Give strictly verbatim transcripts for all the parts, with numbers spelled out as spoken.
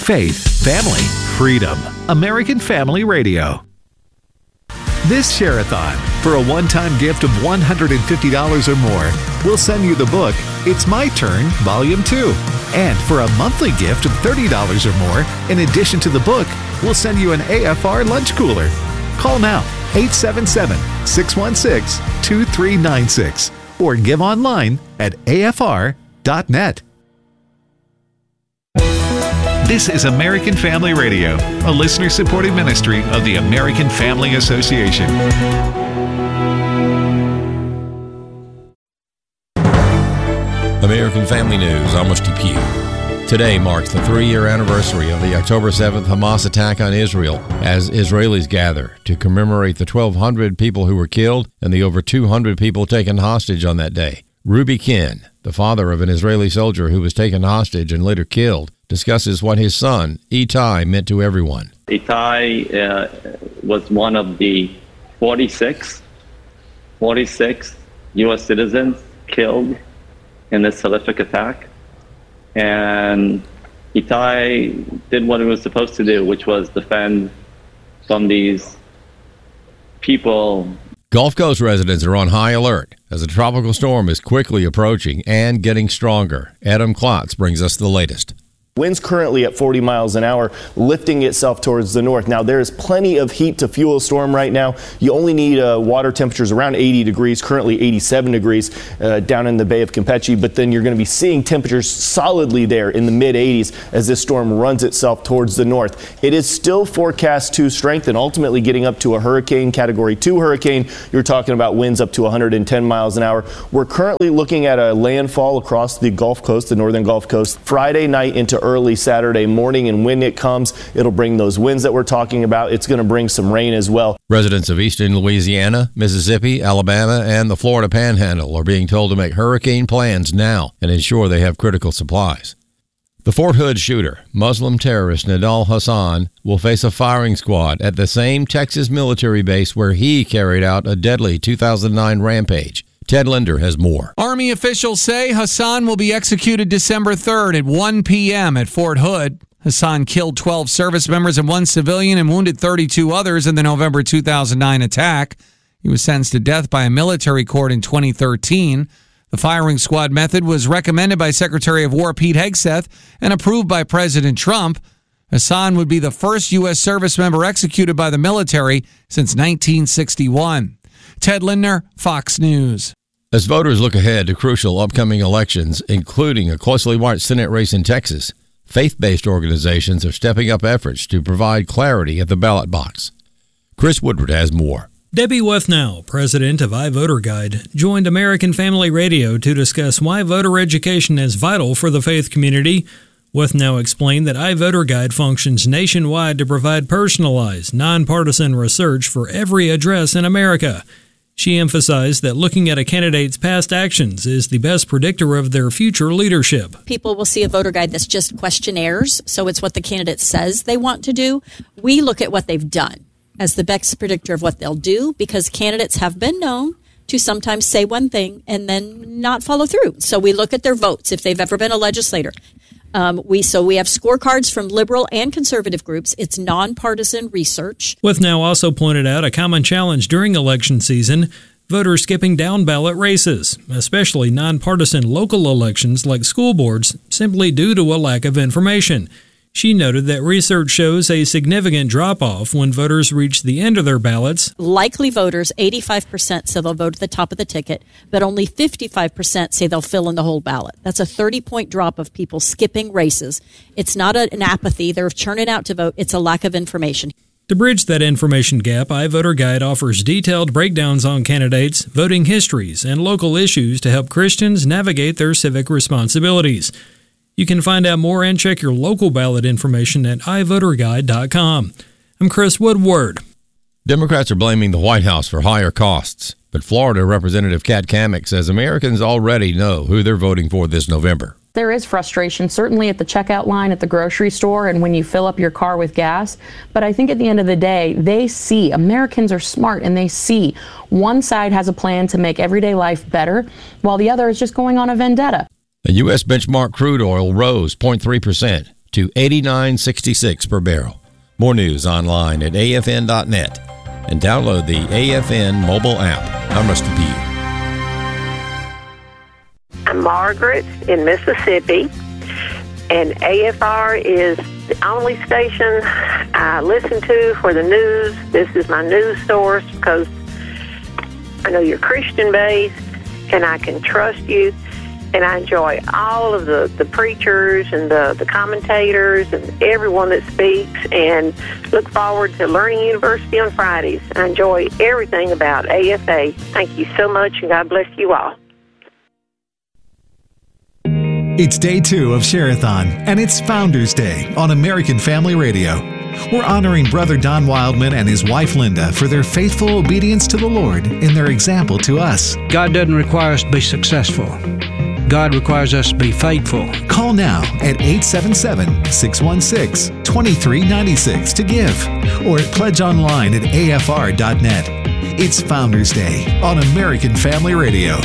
faith, family, freedom. American Family Radio. This Share-a-thon, for a one-time gift of one hundred fifty dollars or more, we'll send you the book, It's My Turn, Volume two. And for a monthly gift of thirty dollars or more, in addition to the book, we'll send you an A F R lunch cooler. Call now, eight seven seven, six one six, two three nine six, or give online at A F R dot net. This is American Family Radio, a listener-supported ministry of the American Family Association. American Family News, I'm Rusty Pugh. Today marks the three-year anniversary of the October seventh Hamas attack on Israel, as Israelis gather to commemorate the twelve hundred people who were killed and the over two hundred people taken hostage on that day. Ruby Ken, the father of an Israeli soldier who was taken hostage and later killed, discusses what his son, Itai, meant to everyone. Itai uh, was one of the forty-six, forty-six U S citizens killed in this horrific attack. And Itai did what he was supposed to do, which was defend from these people. Gulf Coast residents are on high alert as a tropical storm is quickly approaching and getting stronger. Adam Klotz brings us the latest. Winds currently at forty miles an hour, lifting itself towards the north. Now, there is plenty of heat to fuel a storm right now. You only need uh, water temperatures around eighty degrees, currently eighty-seven degrees uh, down in the Bay of Campeche. But then you're going to be seeing temperatures solidly there in the mid eighties as this storm runs itself towards the north. It is still forecast to strengthen, ultimately getting up to a hurricane, category two hurricane. You're talking about winds up to one hundred ten miles an hour. We're currently looking at a landfall across the Gulf Coast, the northern Gulf Coast, Friday night into early Saturday morning, and when it comes, it'll bring those winds that we're talking about. It's going to bring some rain as well. Residents of eastern Louisiana, Mississippi, Alabama, and the Florida Panhandle are being told to make hurricane plans now and ensure they have critical supplies. The Fort Hood shooter, Muslim terrorist Nidal Hasan, will face a firing squad at the same Texas military base where he carried out a deadly two thousand nine rampage. Ted Linder has more. Army officials say Hasan will be executed December third at one p.m. at Fort Hood. Hasan killed twelve service members and one civilian and wounded thirty-two others in the November two thousand nine attack. He was sentenced to death by a military court in twenty thirteen. The firing squad method was recommended by Secretary of War Pete Hegseth and approved by President Trump. Hasan would be the first U S service member executed by the military since nineteen sixty-one. Ted Lindner, Fox News. As voters look ahead to crucial upcoming elections, including a closely watched Senate race in Texas, faith-based organizations are stepping up efforts to provide clarity at the ballot box. Chris Woodward has more. Debbie Wethnow, president of iVoterGuide, joined American Family Radio to discuss why voter education is vital for the faith community. Wethnow explained that iVoterGuide functions nationwide to provide personalized, nonpartisan research for every address in America. She emphasized that looking at a candidate's past actions is the best predictor of their future leadership. People will see a voter guide that's just questionnaires, so it's what the candidate says they want to do. We look at what they've done as the best predictor of what they'll do, because candidates have been known to sometimes say one thing and then not follow through. So we look at their votes, if they've ever been a legislator. Um, we so we have scorecards from liberal and conservative groups. It's nonpartisan research. Wethnow also pointed out a common challenge during election season: voters skipping down ballot races, especially nonpartisan local elections like school boards, simply due to a lack of information. She noted that research shows a significant drop-off when voters reach the end of their ballots. Likely voters, eighty-five percent say they'll vote at the top of the ticket, but only fifty-five percent say they'll fill in the whole ballot. That's a thirty-point drop of people skipping races. It's not a, an apathy. They're churning out to vote. It's a lack of information. To bridge that information gap, iVoterGuide offers detailed breakdowns on candidates, voting histories, and local issues to help Christians navigate their civic responsibilities. You can find out more and check your local ballot information at i voter guide dot com. I'm Chris Woodward. Democrats are blaming the White House for higher costs, but Florida Representative Kat Cammack says Americans already know who they're voting for this November. There is frustration, certainly at the checkout line at the grocery store and when you fill up your car with gas. But I think at the end of the day, they see, Americans are smart, and they see one side has a plan to make everyday life better, while the other is just going on a vendetta. The U S benchmark crude oil rose zero point three percent to eighty-nine sixty-six per barrel. More news online at A F N dot net and download the A F N mobile app. I'm Rusty Pugh. I'm Margaret in Mississippi, and A F R is the only station I listen to for the news. This is my news source because I know you're Christian-based, and I can trust you, and I enjoy all of the, the preachers and the, the commentators and everyone that speaks, and look forward to Learning University on Fridays. I enjoy everything about A F A. Thank you so much, and God bless you all. It's day two of Share-a-thon, and it's Founders Day on American Family Radio. We're honoring Brother Don Wildman and his wife Linda for their faithful obedience to the Lord in their example to us. God doesn't require us to be successful. God requires us to be faithful. Call now at eight seven seven, six one six, two three nine six to give, or at pledge online at A F R dot net. It's Founders Day on American Family Radio.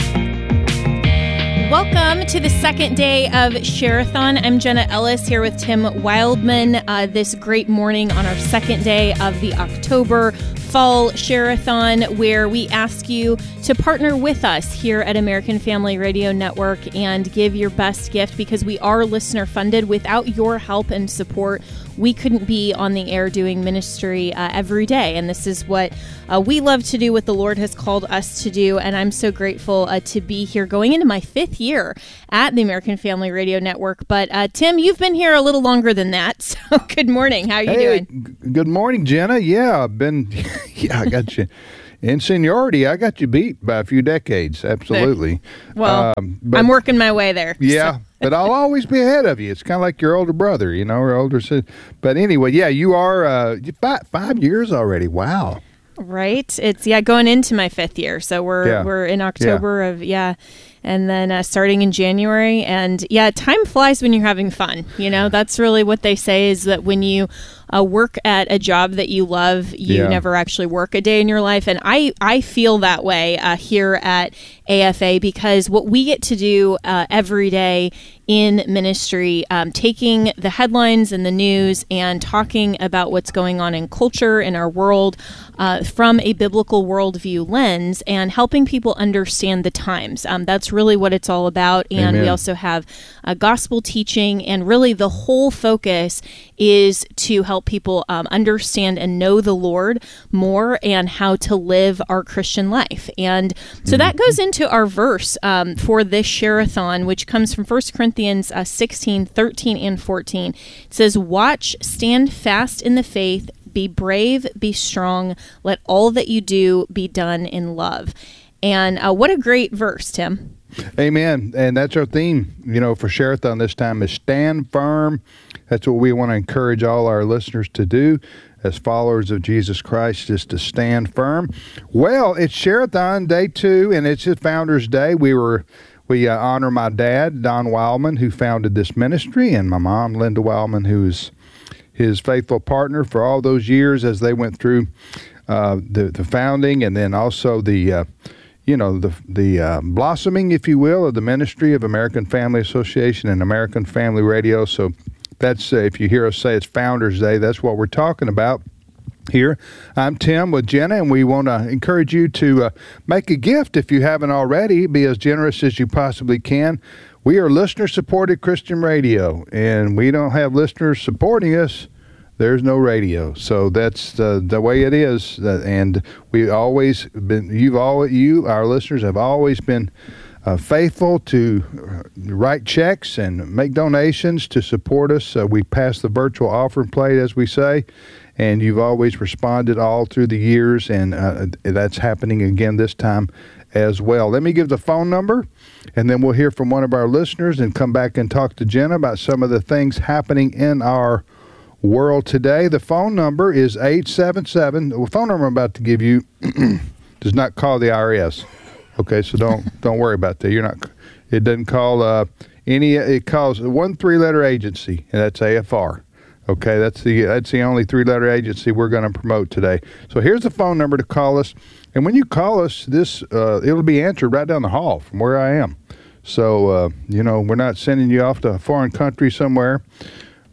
Welcome to the second day of Share-a-thon. I'm Jenna Ellis here with Tim Wildman uh, this great morning on our second day of the October Fall Share-a-thon, where we ask you to partner with us here at American Family Radio Network and give your best gift, because we are listener funded. Without your help and support, we couldn't be on the air doing ministry uh, every day. And this is what uh, we love to do, what the Lord has called us to do. And I'm so grateful uh, to be here going into my fifth year at the American Family Radio Network. But uh, Tim, you've been here a little longer than that. So good morning. How are you hey, doing? G- good morning, Jenna. Yeah, I've been, yeah, I got you. In seniority, I got you beat by a few decades. Absolutely. Well, um, but, I'm working my way there. Yeah, so. But I'll always be ahead of you. It's kind of like your older brother, you know, or older sister. But anyway, yeah, you are uh, five, five years already. Wow. Right. It's yeah, going into my fifth year. So we're yeah. we're in October yeah. of yeah. And then uh, starting in January. And yeah, time flies when you're having fun. You know, that's really what they say, is that when you uh, work at a job that you love, you yeah. never actually work a day in your life. And I, I feel that way uh, here at A F A, because what we get to do uh, every day in ministry, um, taking the headlines and the news and talking about what's going on in culture in our world uh, from a biblical worldview lens, and helping people understand the times. Um, that's really what it's all about. And Amen. We also have a gospel teaching, and really the whole focus is to help people um, understand and know the Lord more, and how to live our Christian life. And so that goes into our verse um, for this Share-a-thon, which comes from First Corinthians uh, sixteen, thirteen, and fourteen. It says, "Watch, stand fast in the faith, be brave, be strong, let all that you do be done in love." And uh, what a great verse, Tim. Amen. And that's our theme, you know, for Share-a-thon this time, is stand firm. That's what we want to encourage all our listeners to do as followers of Jesus Christ, is to stand firm. Well, it's Share-a-thon day two, and it's his Founders Day. We were we uh, honor my dad, Don Wildman, who founded this ministry, and my mom, Linda Wildman, who's his faithful partner for all those years as they went through uh, the the founding, and then also the uh, you know, the the uh, blossoming, if you will, of the ministry of American Family Association and American Family Radio. So that's, uh, if you hear us say it's Founders Day, that's what we're talking about here. I'm Tim with Jenna, and we want to encourage you to uh, make a gift if you haven't already. Be as generous as you possibly can. We are listener-supported Christian radio, and we don't have listeners supporting us, there's no radio. So that's uh, the way it is. Uh, and we always been, you've always, you, our listeners, have always been uh, faithful to write checks and make donations to support us. Uh, we pass the virtual offering plate, as we say, and you've always responded all through the years, and uh, that's happening again this time as well. Let me give the phone number, and then we'll hear from one of our listeners and come back and talk to Jenna about some of the things happening in our world today. The phone number is eight seven seven. The phone number I'm about to give you does not call the I R S. Okay, so don't don't worry about that. You're not. It doesn't call uh, any. It calls one three-letter agency, and that's A F R. Okay, that's the that's the only three-letter agency we're going to promote today. So here's the phone number to call us, and when you call us, this uh, it'll be answered right down the hall from where I am. So uh, you know, we're not sending you off to a foreign country somewhere.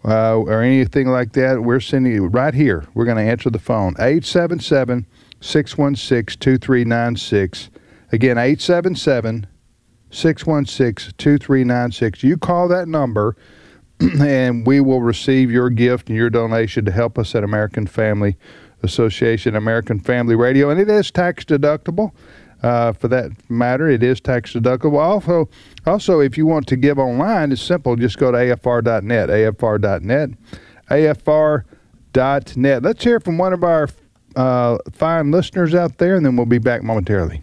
uh, or anything like that, we're sending you right here. We're going to answer the phone. eight seven seven, six one six, two three nine six. Again, eight seven seven, six one six, two three nine six. You call that number, and we will receive your gift and your donation to help us at American Family Association, American Family Radio. And it is tax deductible. Uh, for that matter, it is tax deductible. Also, also, if you want to give online, it's simple. Just go to A F R dot net, A F R dot net, A F R dot net. Let's hear from one of our uh, fine listeners out there, and then we'll be back momentarily.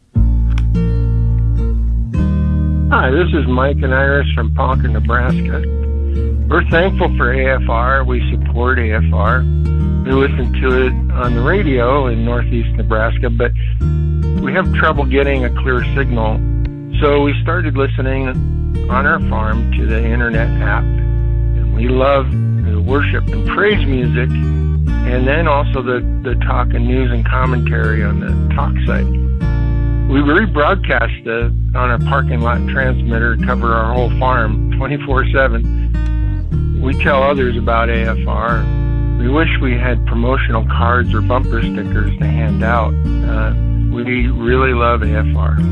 Hi, this is Mike and Iris from Ponca, Nebraska. We're thankful for A F R. We support A F R. We listen to it on the radio in northeast Nebraska, but we have trouble getting a clear signal. So we started listening on our farm to the internet app. And we love the worship and praise music, and then also the, the talk and news and commentary on the talk site. We rebroadcast the, on our parking lot transmitter, cover our whole farm twenty-four seven. We tell others about A F R. We wish we had promotional cards or bumper stickers to hand out. Uh, we really love A F R.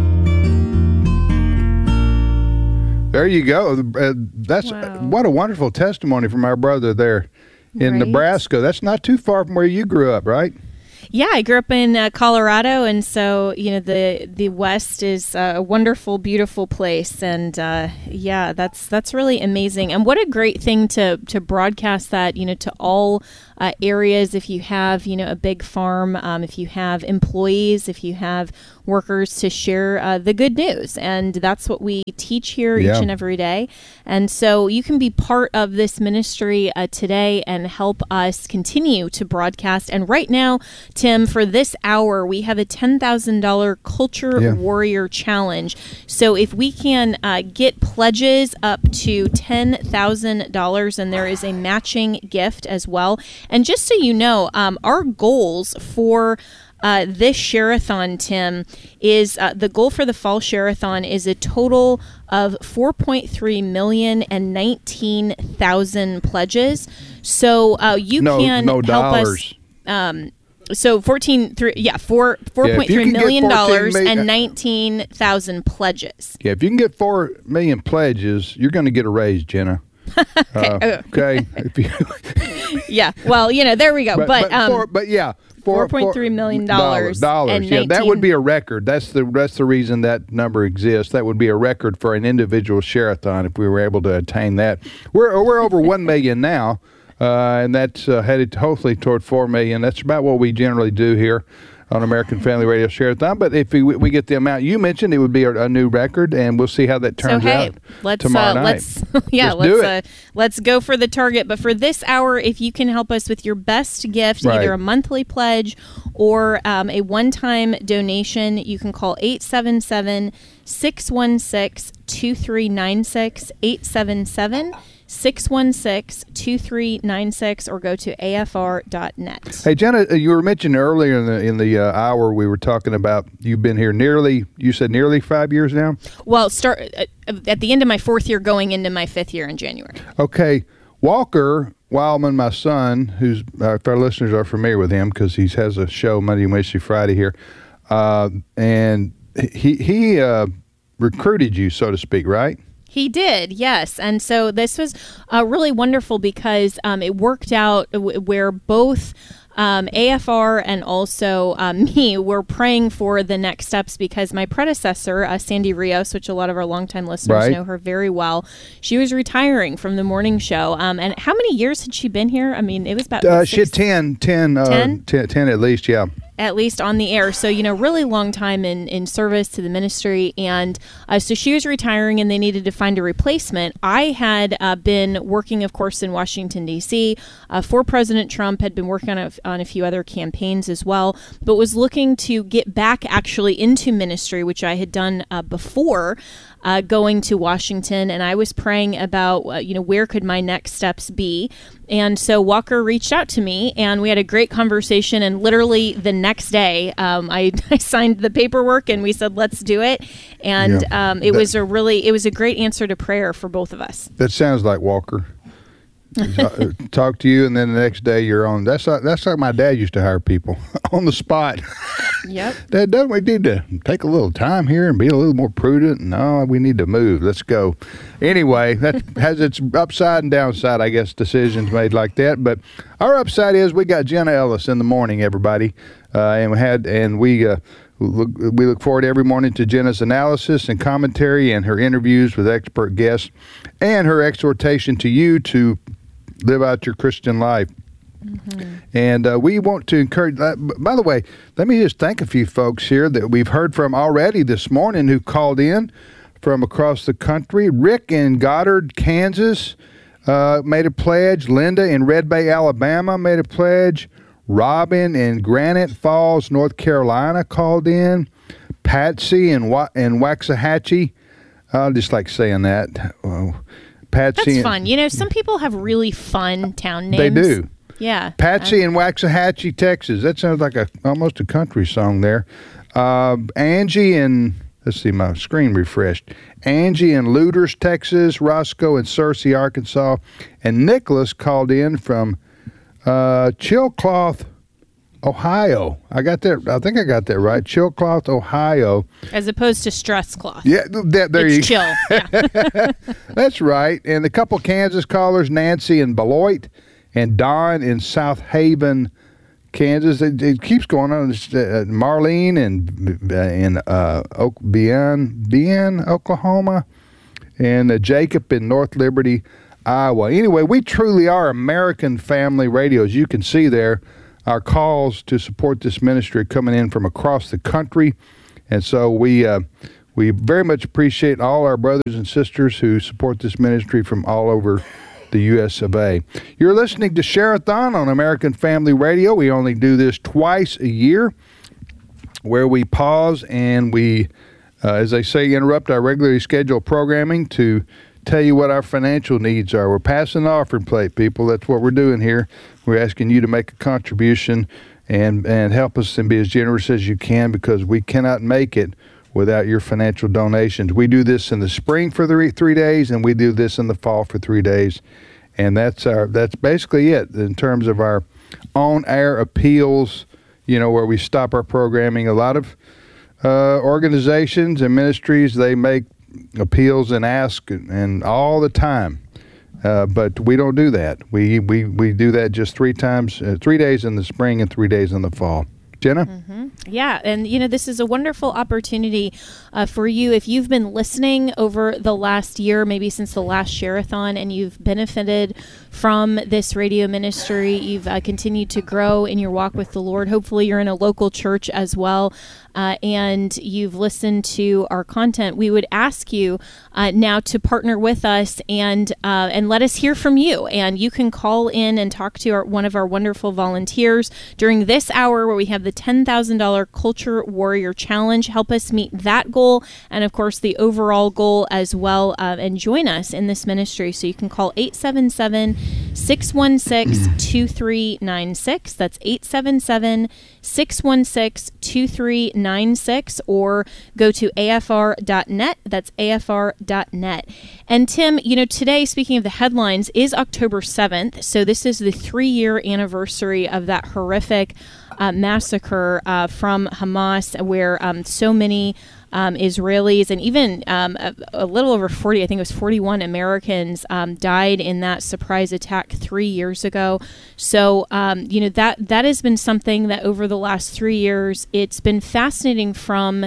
There you go. Uh, that's wow. What a wonderful testimony from our brother there in right. Nebraska. That's not too far from where you grew up, right? Yeah, I grew up in uh, Colorado, and so, you know, the the West is uh, a wonderful, beautiful place, and uh, yeah, that's that's really amazing. And what a great thing to to broadcast that, you know, to all uh, areas. If you have, you know, a big farm, um, if you have employees, if you have workers, to share uh, the good news, and that's what we teach here yeah. each and every day. And so you can be part of this ministry uh, today and help us continue to broadcast. And right now, Tim, for this hour, we have a ten thousand dollars Culture yeah. Warrior Challenge. So if we can uh, get pledges up to ten thousand dollars, and there is a matching gift as well. And just so you know, um, our goals for Uh, this Share-a-thon, Tim, is uh, the goal for the fall Share-a-thon is a total of four point three million and nineteen thousand pledges. So uh, you no, can no help dollars. us. Um, so fourteen three yeah four four yeah, point three million dollars million, and nineteen thousand pledges. Yeah, if you can get four million pledges, you're going to get a raise, Jenna. okay. Uh, okay. If you yeah. Well, you know, there we go. But but, but, um, four, but yeah. Four point three million dollars. Dollars. Yeah, that would be a record. That's the that's the reason that number exists. That would be a record for an individual share-a-thon if we were able to attain that. We're we're over one million now, uh, and that's uh, headed hopefully toward four million. That's about what we generally do here on American Family Radio Share-a-thon. But if we, we get the amount you mentioned, it would be a, a new record, and we'll see how that turns so, hey, out let's, tomorrow uh, night. Let's, yeah, let's, let's uh, let's go for the target. But for this hour, if you can help us with your best gift, right. either a monthly pledge or um, a one-time donation, you can call eight seven seven, six one six, two three nine six, eight seven seven, six one six, two three nine six, or go to A F R dot net. Hey, Jenna, you were mentioning earlier in the in the uh, hour we were talking about you've been here nearly, you said nearly five years now? Well, start uh, at the end of my fourth year, going into my fifth year in January. Okay. Walker Wildman, my son, who's uh, if our listeners are familiar with him because he has a show Monday, Wednesday, Friday here, uh, and he he uh, recruited you, so to speak, right? He did, yes. And so this was uh, really wonderful because um, it worked out w- where both um, A F R and also um, me were praying for the next steps, because my predecessor, uh, Sandy Rios, which a lot of our longtime listeners right. know her very well, she was retiring from the morning show. Um, and how many years had she been here? I mean, it was about uh, she had ten, ten, uh, ten? ten, ten at least, yeah. At least on the air. So, you know, really long time in, in service to the ministry. And uh, so she was retiring and they needed to find a replacement. I had uh, been working, of course, in Washington, D C uh, for President Trump, had been working on a, on a few other campaigns as well, but was looking to get back actually into ministry, which I had done uh, before uh, going to Washington. And I was praying about, uh, you know, where could my next steps be? And so Walker reached out to me and we had a great conversation, and literally the next day um, I, I signed the paperwork and we said, let's do it. And yeah. um, it that, was a really, it was a great answer to prayer for both of us. That sounds like Walker. talk to you, and then the next day you're on. That's like, that's like my dad used to hire people on the spot. Yep. Dad, don't we need to take a little time here and be a little more prudent? No, we need to move. Let's go. Anyway, that has its upside and downside, I guess, decisions made like that. But our upside is we got Jenna Ellis in the morning, everybody, uh, and we had and we. Uh, Look, we look forward every morning to Jenna's analysis and commentary and her interviews with expert guests and her exhortation to you to live out your Christian life. Mm-hmm. And uh, we want to encourage, uh, by the way, let me just thank a few folks here that we've heard from already this morning who called in from across the country. Rick in Goddard, Kansas uh, made a pledge. Linda in Red Bay, Alabama made a pledge. Robin in Granite Falls, North Carolina called in. Patsy in, Wa- in Waxahachie. I just like saying that. Uh, Patsy. That's in, fun. You know, some people have really fun town names. They do. Yeah. Patsy in Waxahachie, Texas. That sounds like a almost a country song there. Uh, Angie in, let's see, my screen refreshed. Angie in Louders, Texas. Roscoe in Searcy, Arkansas. And Nicholas called in from Uh, Chillicothe, Ohio. I got that. I think I got that right. Chillicothe, Ohio. As opposed to stress cloth. Yeah, that, there it's you chill. Yeah. That's right. And a couple Kansas callers, Nancy in Beloit and Don in South Haven, Kansas. It, it keeps going on. Uh, Marlene in in uh, Oak, Bien, Bien, Oklahoma, and uh, Jacob in North Liberty, Iowa. Anyway, we truly are American Family Radio. As you can see there, our calls to support this ministry coming in from across the country. And so we uh, we very much appreciate all our brothers and sisters who support this ministry from all over the U S of A. You're listening to Share-a-thon on American Family Radio. We only do this twice a year, where we pause and we, uh, as they say, interrupt our regularly scheduled programming to tell you what our financial needs are. We're passing the offering plate, people. That's what we're doing here. We're asking you to make a contribution and and help us and be as generous as you can, because we cannot make it without your financial donations. We do this in the spring for three, three days, and we do this in the fall for three days. And that's our that's basically it in terms of our on-air appeals, you know, where we stop our programming. A lot of uh, organizations and ministries, they make appeals and ask and, and all the time, uh, but we don't do that. We we we do that just three times, uh, three days in the spring and three days in the fall. Jenna? Mm-hmm. Yeah, and you know, this is a wonderful opportunity uh, for you if you've been listening over the last year, maybe since the last Share-a-thon, and you've benefited from this radio ministry. You've uh, continued to grow in your walk with the Lord. Hopefully you're in a local church as well, uh, and you've listened to our content. We would ask you uh, now to partner with us and uh, and let us hear from you. And you can call in and talk to our, one of our wonderful volunteers during this hour where we have the ten thousand dollars Culture Warrior Challenge. Help us meet that goal and, of course, the overall goal as well, uh, and join us in this ministry. So you can call eight seven seven, six one six, two three nine six. That's eight seven seven, six one six, two three nine six, or go to A F R dot net. That's A F R dot net. And Tim, you know, today, speaking of the headlines, is October seventh. So this is the three-year anniversary of that horrific uh, massacre uh, from Hamas, where um, so many Um, Israelis and even um, a, a little over forty, I think it was forty-one Americans um, died in that surprise attack three years ago. So, um, you know, that that has been something that over the last three years, it's been fascinating from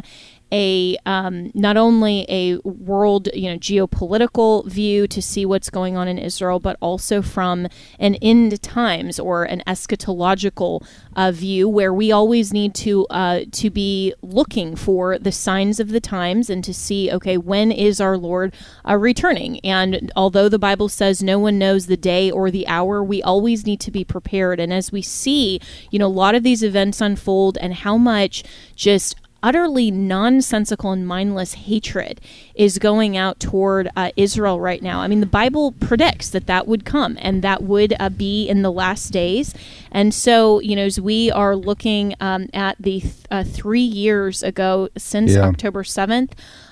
a um, not only a world, you know, geopolitical view to see what's going on in Israel, but also from an end times or an eschatological uh, view, where we always need to uh, to be looking for the signs of the times and to see, okay, when is our Lord uh, returning? And although the Bible says no one knows the day or the hour, we always need to be prepared. And as we see, you know, a lot of these events unfold and how much just utterly nonsensical and mindless hatred is going out toward uh, Israel right now. I mean, the Bible predicts that that would come, and that would uh, be in the last days. And so, you know, as we are looking um, at the th- uh, three years ago since Yeah. October seventh,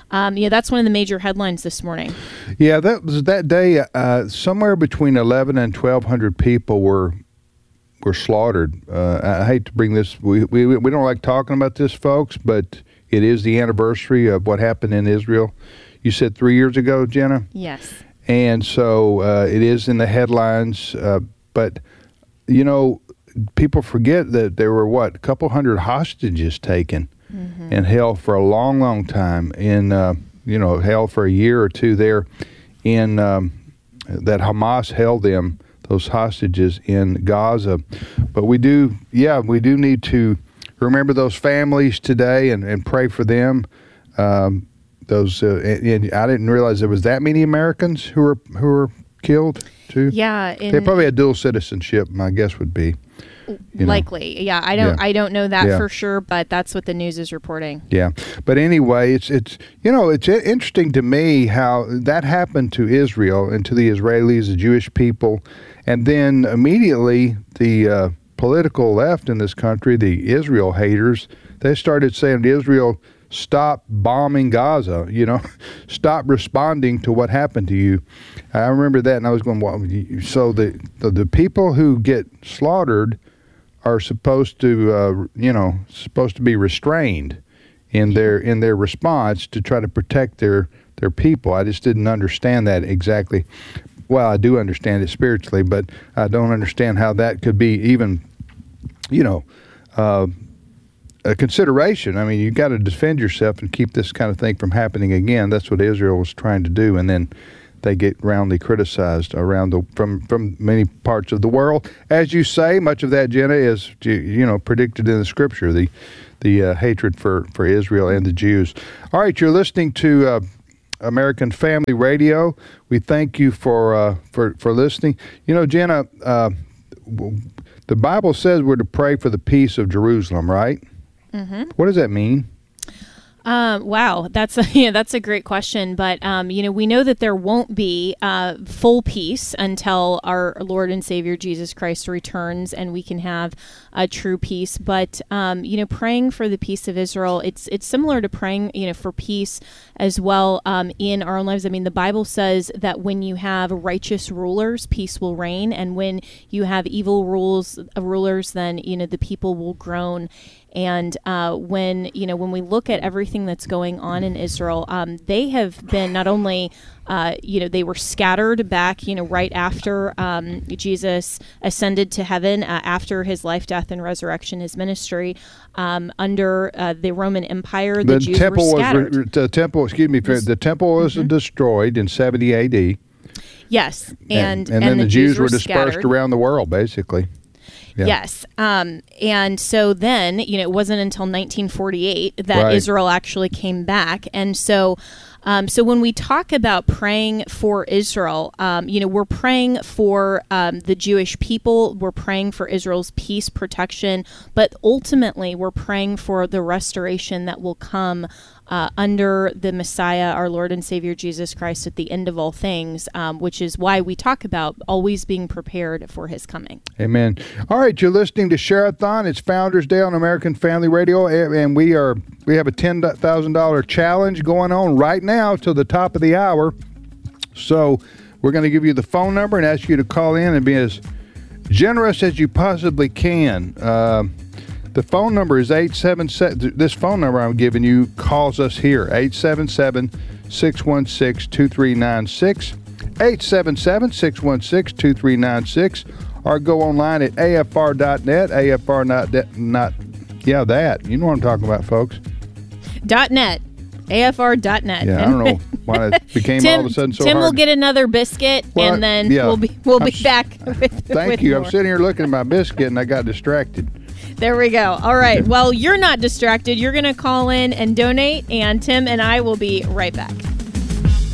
Um, yeah, that's one of the major headlines this morning. Yeah, that was that day. Uh, somewhere between eleven and twelve hundred people were were slaughtered. Uh, I hate to bring this. We, we we don't like talking about this, folks, but it is the anniversary of what happened in Israel. You said three years ago, Jenna? Yes. And so uh, it is in the headlines. Uh, but, you know, people forget that there were, what, a couple hundred hostages taken mm-hmm. and held for a long, long time in, uh, you know, held for a year or two there in um, that Hamas held them, those hostages in Gaza. But we do, yeah, we do need to remember those families today and, and pray for them. Um, those, uh, and, and I didn't realize there was that many Americans who were who were killed too. Yeah, in, they probably had dual citizenship. My guess would be you likely. know. Yeah, I don't Yeah. I don't know that Yeah. for sure, but that's what the news is reporting. Yeah, but anyway, it's it's you know it's interesting to me how that happened to Israel and to the Israelis, the Jewish people, and then immediately the uh, political left in this country, the Israel haters, they started saying to Israel, stop bombing Gaza, you know, stop responding to what happened to you. I remember that, and I was going, well, so the, the, the people who get slaughtered are supposed to, uh, you know, supposed to be restrained in their in their response to try to protect their, their people. I just didn't understand that exactly. Well, I do understand it spiritually, but I don't understand how that could be even, you know, uh, a consideration. I mean, you got to defend yourself and keep this kind of thing from happening again. That's what Israel was trying to do, and then they get roundly criticized around the from from many parts of the world. As you say, much of that, Jenna, is you know predicted in the Scripture, the the uh, hatred for for Israel and the Jews. All right, you're listening to uh, American Family Radio. We thank you for uh, for for listening. You know, Jenna, uh, the Bible says we're to pray for the peace of Jerusalem, right? Mm-hmm. What does that mean? Um, wow, that's a, yeah, that's a great question. But um, you know, we know that there won't be uh, full peace until our Lord and Savior Jesus Christ returns, and we can have a true peace. But um, you know, praying for the peace of Israel, it's it's similar to praying, you know, for peace as well um, in our own lives. I mean, the Bible says that when you have righteous rulers, peace will reign, and when you have evil rules uh, rulers, then you know the people will groan. And uh, when you know when we look at everything that's going on in Israel, um, they have been not only uh, you know they were scattered back you know right after um, Jesus ascended to heaven, uh, after his life, death, and resurrection, his ministry um, under uh, the Roman Empire. The, The Jews temple were was scattered. re- the temple. Excuse me. The temple was Mm-hmm. destroyed in seventy A D. Yes, and and, and then the, the Jews were were dispersed scattered. around the world, basically. Yeah. Yes. Um, and so then, you know, it wasn't until nineteen forty-eight that Right. Israel actually came back. And so, um, so when we talk about praying for Israel, um, you know, we're praying for um, the Jewish people. We're praying for Israel's peace, protection, but ultimately we're praying for the restoration that will come Uh, under the Messiah, our Lord and Savior Jesus Christ, at the end of all things, um, which is why we talk about always being prepared for his coming. Amen. All right, you're listening to Share-a-thon. It's Founders Day on American Family Radio, and we are we have a ten thousand dollars challenge going on right now till the top of the hour. So we're going to give you the phone number and ask you to call in and be as generous as you possibly can. Uh, The phone number is eight seven seven. This phone number I'm giving you calls us here, eight seven seven, six one six, two three nine six, eight seven seven, six one six, two three nine six, or go online at A F R dot net, A F R not, not, yeah, that. You know what I'm talking about, folks. Dot net. A F R dot net. Yeah, I don't know why it became Tim, all of a sudden so Tim hard. will get another biscuit, Well, and then yeah. we'll be we'll be I'm s- back with Thank with you. more. I'm sitting here looking at my biscuit, and I got distracted. There we go. All right. Well, you're not distracted. You're going to call in and donate, and Tim and I will be right back.